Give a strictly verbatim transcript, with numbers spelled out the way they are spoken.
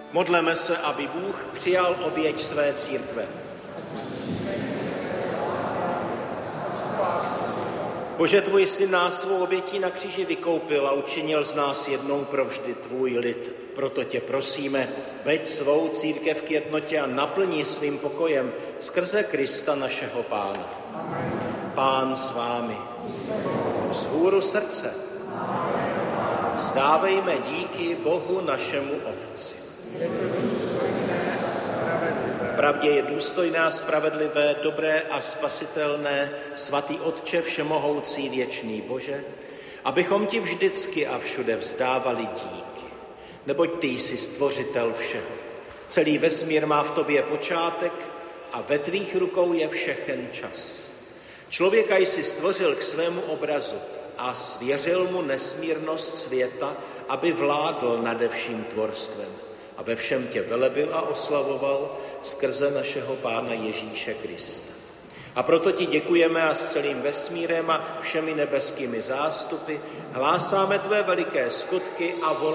Modleme se, aby Bůh přijal oběť své církve. Bože, tvůj syn nás svou obětí na kříži vykoupil a učinil z nás jednou provždy tvůj lid. Proto tě prosíme, veď svou církev k jednotě a naplní svým pokojem skrze Krista našeho Pána. Amen. Pán s vámi. Vzhůru srdce. Vzdávejme díky Bohu našemu Otci. Je to důstojné a spravedlivé. V pravdě je důstojné a spravedlivé, dobré a spasitelné, svatý Otče všemohoucí věčný Bože, abychom ti vždycky a všude vzdávali díky. Neboť ty jsi stvořitel všeho. Celý vesmír má v tobě počátek a ve tvých rukou je všechen čas. Člověka jsi stvořil k svému obrazu a svěřil mu nesmírnost světa, aby vládl nade vším tvorstvem. A ve všem tě velebil a oslavoval skrze našeho Pána Ježíše Krista. A proto ti děkujeme a s celým vesmírem a všemi nebeskými zástupy hlásáme tvé veliké skutky a voláme